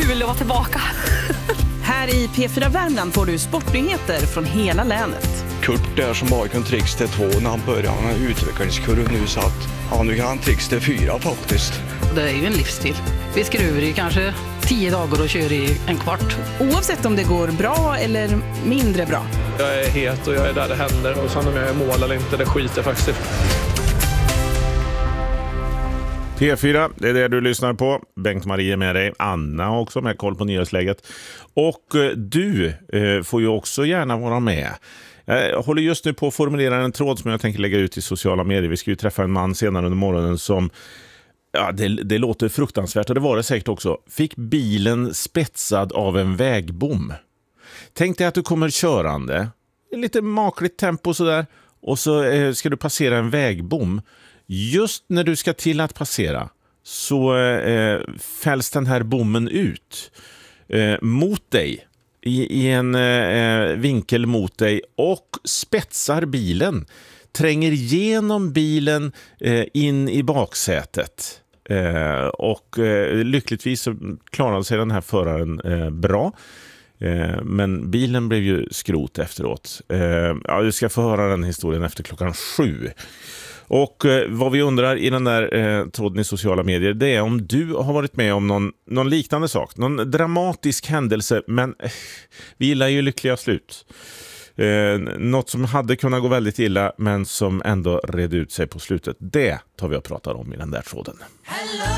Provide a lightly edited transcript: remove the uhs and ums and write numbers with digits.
kul att vara tillbaka. Här i P4 Värmland får du sportnyheter från hela länet. Kurt där som bara kan tricks till 2 när han började. Han har utvecklingskurv nu så att nu kan han tricks till 4 faktiskt. Det är ju en livsstil. Vi skruvar i kanske 10 dagar och kör i en kvart. Oavsett om det går bra eller mindre bra. Jag är het och jag är där det händer. Och sen om jag är mål eller inte, det skiter faktiskt. P4, det är det du lyssnar på. Bengt-Marie är med dig. Anna har också med koll på nyhetsläget. Och du får ju också gärna vara med. Jag håller just nu på att formulera en tråd som jag tänker lägga ut i sociala medier. Vi ska ju träffa en man senare under morgonen som, ja, det låter fruktansvärt och det var det säkert också, fick bilen spetsad av en vägbom. Tänk dig att du kommer körande, lite makligt tempo sådär, och så ska du passera en vägbom. Just när du ska till att passera så fälls den här bommen ut mot dig. I en vinkel mot dig och spetsar bilen, tränger igenom bilen in i baksätet och lyckligtvis så klarade sig den här föraren bra, men bilen blev ju skrot efteråt. Du ska få höra den historien efter 7:00. Och vad vi undrar i den där tråden i sociala medier, det är om du har varit med om någon liknande sak. Någon dramatisk händelse, men vi gillar ju lyckliga slut. Något som hade kunnat gå väldigt illa, men som ändå red ut sig på slutet. Det tar vi och pratar om i den där tråden. Hello.